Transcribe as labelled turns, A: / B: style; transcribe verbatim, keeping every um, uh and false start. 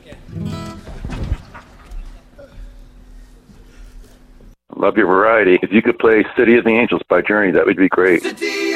A: Love your variety. If you could play City of the Angels by Journey, that would be great.
B: City